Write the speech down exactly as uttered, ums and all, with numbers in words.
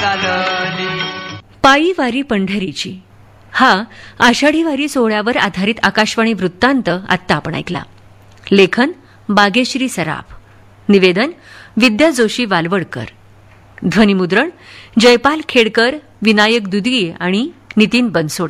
पायी वारी पंढरीची हा आषाढी वारी सोहळ्यावर आधारित आकाशवाणी वृत्तांत आत्ता आपण ऐकला. लेखन बागेश्री सराफ, निवेदन विद्या जोशी वालवडकर, ध्वनिमुद्रण जयपाल खेडकर, विनायक दुदिये आणि नितीन बनसोडे.